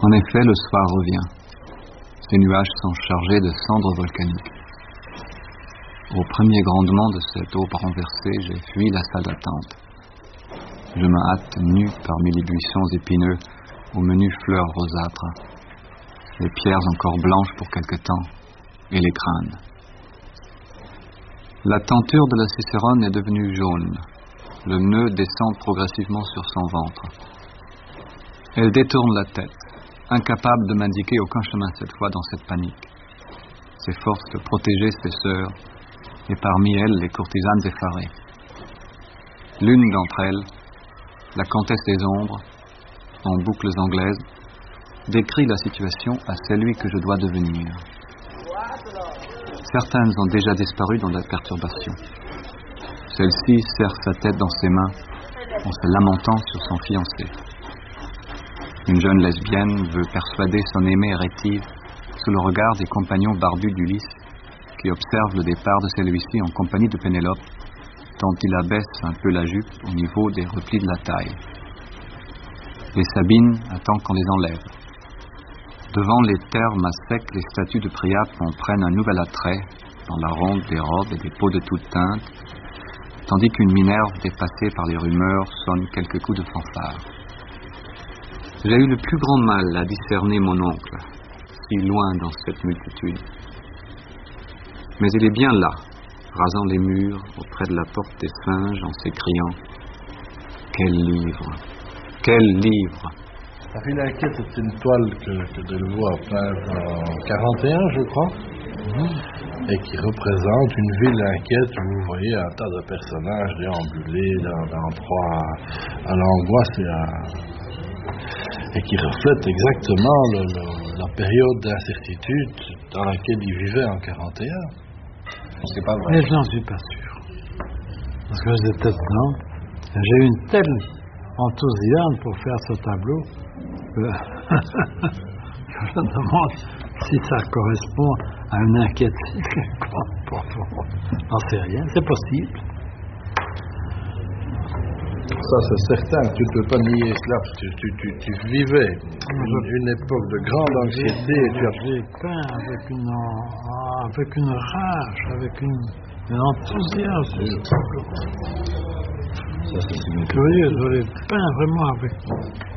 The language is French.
En effet, le soir revient. Ces nuages sont chargés de cendres volcaniques. Au premier grondement de cette eau renversée, j'ai fui la salle d'attente. Je me hâte nu parmi les buissons épineux aux menues fleurs rosâtres, les pierres encore blanches pour quelque temps, et les crânes. La tenture de la Cicérone est devenue jaune. Le nœud descend progressivement sur son ventre. Elle détourne la tête, incapable de m'indiquer aucun chemin cette fois dans cette panique. S'efforce de protéger ses sœurs, et parmi elles les courtisanes effarées. L'une d'entre elles, la comtesse des ombres, en boucles anglaises, décrit la situation à celui que je dois devenir. Certaines ont déjà disparu dans la perturbation. Celle-ci serre sa tête dans ses mains en se lamentant sur son fiancé. Une jeune lesbienne veut persuader son aimé rétive sous le regard des compagnons barbus d'Ulysse qui observent le départ de celui-ci en compagnie de Pénélope, dont il abaisse un peu la jupe au niveau des replis de la taille. Les Sabines attendent qu'on les enlève. Devant les termes à sec, les statues de Priape en prennent un nouvel attrait dans la ronde des robes et des peaux de toutes teintes, tandis qu'une Minerve dépassée par les rumeurs sonne quelques coups de fanfare. J'ai eu le plus grand mal à discerner mon oncle, si loin dans cette multitude. Mais il est bien là, rasant les murs auprès de la porte des singes en s'écriant « Quel livre! Quel livre !» La ville inquiète est une toile que Delvaux a peinte en 41, je crois, et qui représente une ville inquiète où vous voyez un tas de personnages déambuler dans proie à l'angoisse et qui reflète exactement la période d'incertitude dans laquelle il vivait en 41. C'est pas vrai. Mais je n'en suis pas sûr. Parce que j'étais dedans. J'ai eu une telle enthousiasme pour faire ce tableau que je me demande si ça correspond à une inquiétude quelconque. J'en sais rien. C'est possible. Ça, c'est certain. Tu ne peux pas nier cela parce que tu vivais une époque de grande anxiété. J'ai peint avec une rage, avec un enthousiasme. Ça, c'est curieux, je l'ai peint vraiment avec